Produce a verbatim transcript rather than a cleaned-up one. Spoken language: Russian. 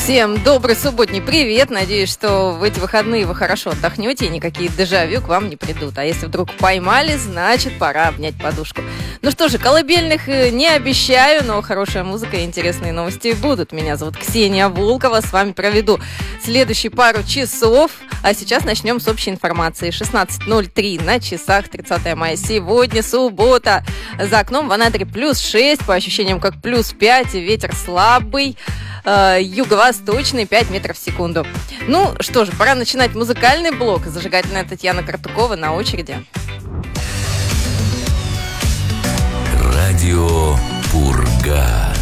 Всем добрый субботний привет. Надеюсь, что в эти выходные вы хорошо отдохнете и никакие дежавю к вам не придут. А если вдруг поймали, значит, пора обнять подушку. Ну что же, колыбельных не обещаю, но хорошая музыка и интересные новости будут. Меня зовут Ксения Волкова. С вами проведу следующие пару часов. А сейчас начнем с общей информации. шестнадцать ноль три на часах, тридцатое мая. Сегодня суббота. За окном в Анадыре плюс шесть, по ощущениям как плюс пять. Ветер слабый. Юго-восточный, пять метров в секунду. Ну что же, пора начинать музыкальный блок. Зажигательная Татьяна Картукова на очереди. Радио Пурга.